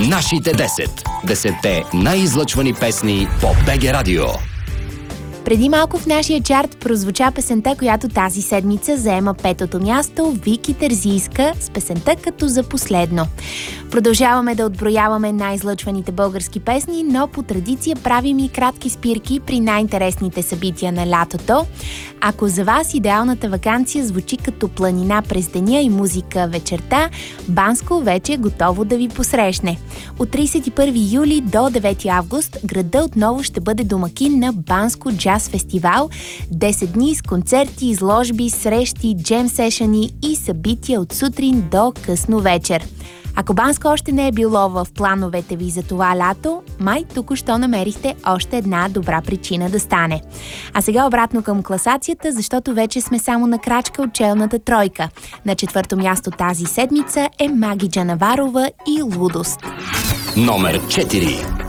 Нашите 10. 10-те най-излъчвани песни по БГ Радио. Преди малко в нашия чарт прозвуча песента, която тази седмица заема 5-то място, Вики Терзийска с песента "Като за последно". Продължаваме да отброяваме най-излъчваните български песни, но по традиция правим и кратки спирки при най-интересните събития на лятото. Ако за вас идеалната ваканция звучи като планина през деня и музика вечерта, Банско вече е готово да ви посрещне. От 31 юли до 9 август града отново ще бъде домакин на Банско Джаз Фестивал. 10 дни с концерти, изложби, срещи, джем сешъни и събития от сутрин до късно вечер. Ако Банско още не е било в плановете ви за това лято, май току-що намерихте още една добра причина да стане. А сега обратно към класацията, защото вече сме само на крачка от челната тройка. На 4-то място тази седмица е Маги Джанаварова и "Лудост". Номер 4.